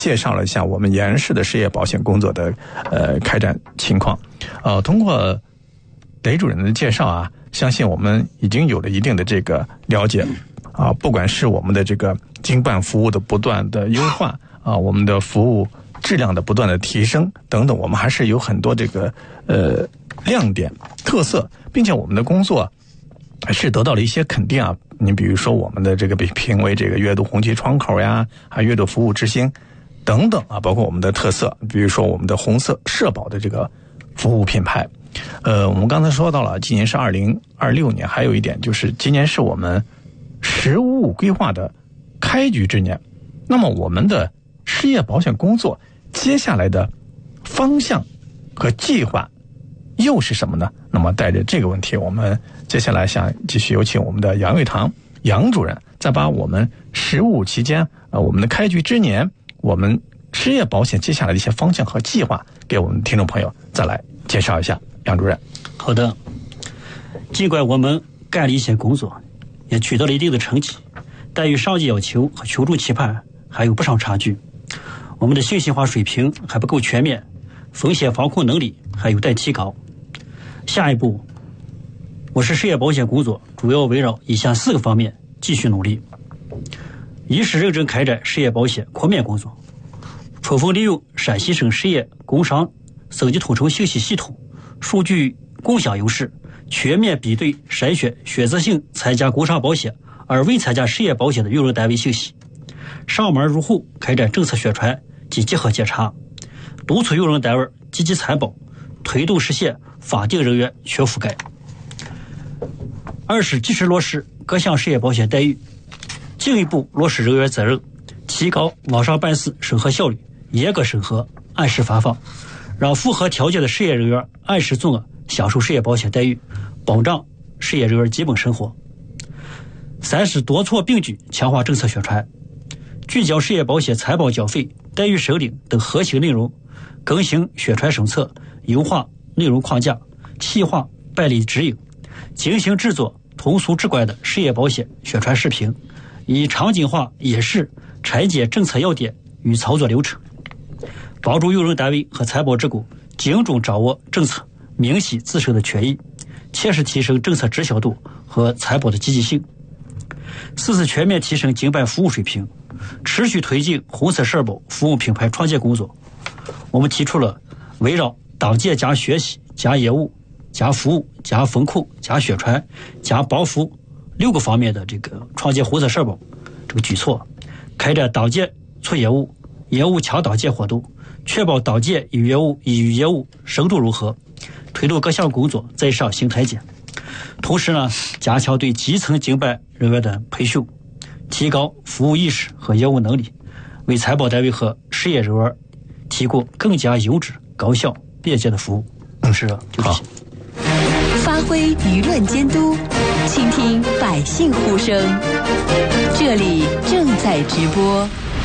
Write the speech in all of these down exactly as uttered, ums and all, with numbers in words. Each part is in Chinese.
介绍了一下我们延安市的失业保险工作的呃开展情况。呃，通过雷主任的介绍啊，相信我们已经有了一定的这个了解啊，不管是我们的这个经办服务的不断的优化啊，我们的服务质量的不断的提升等等，我们还是有很多这个呃亮点特色，并且我们的工作是得到了一些肯定啊。你比如说我们的这个被评为这个阅读红旗窗口呀，还有阅读服务之星等等啊，包括我们的特色，比如说我们的红色社保的这个服务品牌。呃，我们刚才说到了，今年是二零二六年，还有一点就是今年是我们“十五五”规划的开局之年。那么我们的失业保险工作接下来的方向和计划又是什么呢？那么带着这个问题，我们接下来想继续有请我们的杨瑞堂杨主任，再把我们“十五”期间呃我们的开局之年，我们失业保险接下来的一些方向和计划，给我们听众朋友再来介绍一下。杨主任。 好的，尽管我们干了一些工作，也取得了一定的成绩，但与上级要求和群众期盼还有不少差距。我们的信息化水平还不够全面，风险防控能力还有待提高。下一步，我市失业保险工作主要围绕以下四个方面继续努力：一是认真开展失业保险扩面工作，充分利用陕西省失业工伤省级统筹信息系统数据共享优势，全面比对筛选选择性参加工伤保险而未参加失业保险的用人单位信息，上门入户开展政策宣传及结合检查，督促用人单位积极参保，推动实现法定人员全覆盖。二是及时落实各项失业保险待遇，进一步落实人员责任，提高网上办事审核效率，严格审核，按时发放，让符合条件的失业人员按时足额享受失业保险待遇，保障失业人员基本生活。三是多措并举强化政策宣传，聚焦失业保险参保缴费、待遇审领等核心内容，更新宣传手册，优化内容框架，细化办理指引，精心制作通俗直观的失业保险宣传视频，以场景化演示拆解政策要点与操作流程，帮助用人单位和参保职工精准掌握政策，明晰自身的权益，切实提升政策知晓度和参保的积极性。四是全面提升经办服务水平，持续推进红色社保服务品牌创建工作。我们提出了围绕党建加学习加业务加服务加风控加宣传加保服六个方面的这个创建红色社保这个举措，开展党建促业务、业务强党建活动，确保党建与业务与业务深度融合，推动各项工作再上新台阶。同时呢，加强对基层经办人员的培训，提高服务意识和业务能力，为参保单位和失业人员提供更加优质、高效、便捷的服务。嗯，是的，就这些。 发挥舆论监督，倾听百姓呼声。这里正在直播。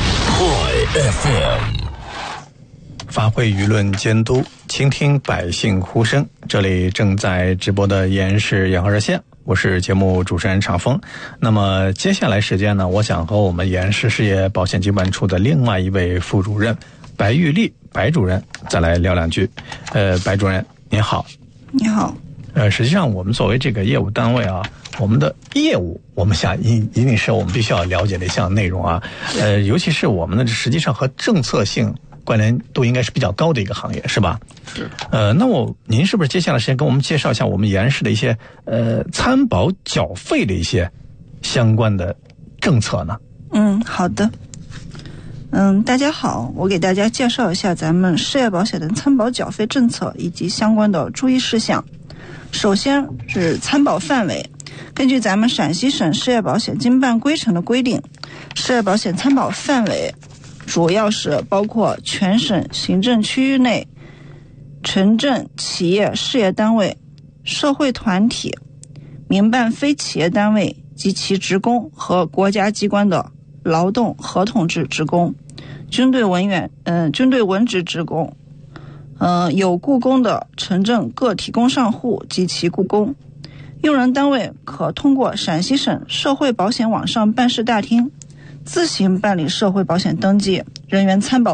High F M。 发挥舆论监督，倾听百姓呼声。这里正在直播的延安市养和热线，我是节目主持人常峰。那么接下来时间呢，我想和我们延安市事业保险经办处的另外一位副主任白玉丽白主任再来聊两句。呃，白主任您好。 你好。 呃，实际上我们作为这个业务单位啊，我们的业务，我们想一一定是我们必须要了解的一项内容啊。呃，尤其是我们的实际上和政策性关联度应该是比较高的一个行业，是吧？ 是。 呃，那我您是不是接下来时间跟我们介绍一下我们延安市的一些呃参保缴费的一些相关的政策呢？ 嗯，好的。嗯，大家好，我给大家介绍一下咱们失业保险的参保缴费政策以及相关的注意事项。首先是参保范围，根据咱们陕西省失业保险经办规程的规定，失业保险参保范围主要是包括全省行政区域内城镇企业事业单位、社会团体、民办非企业单位及其职工和国家机关的劳动合同制职工、军队文员、嗯、呃，军队文职职工、呃，有雇工的城镇个体工商户及其雇工。用人单位可通过陕西省社会保险网上办事大厅自行办理社会保险登记、人员参保